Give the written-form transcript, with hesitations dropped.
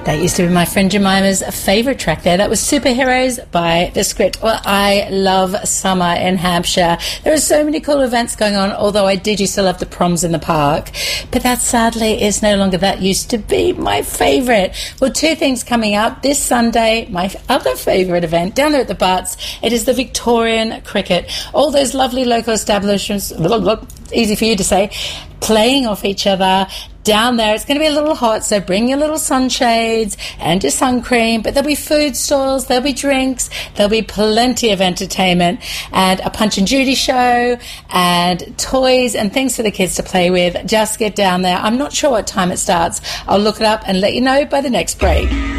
That used to be my friend Jemima's favourite track there. That was Superheroes by The Script. Well, I love summer in Hampshire. There are so many cool events going on, although I did used to love the proms in the park. But that sadly is no longer. That used to be my favourite. Well, two things coming up. This Sunday, my other favourite event, down there at the Butts, it is the Victorian Cricket. All those lovely local establishments, easy for you to say, playing off each other. Down there, it's going to be a little hot, so bring your little sunshades and your sun cream, but there'll be food stalls, there'll be drinks, there'll be plenty of entertainment and a Punch and Judy show and toys and things for the kids to play with. Just get down there. I'm not sure what time it starts. I'll look it up and let you know by the next break.